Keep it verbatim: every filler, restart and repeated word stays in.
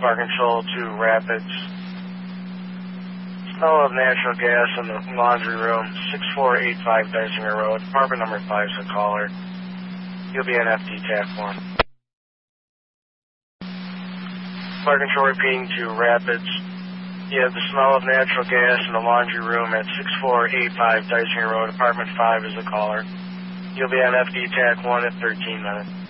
Fire Control to Rapids. Smell of natural gas in the laundry room, six four eight five Dysinger Road, apartment number five is the caller. You'll be on F D TAC one. Fire Control repeating to Rapids. You have the smell of natural gas in the laundry room at six four eight five Dysinger Road, apartment five is the caller. You'll be on F D TAC one at thirteen minutes.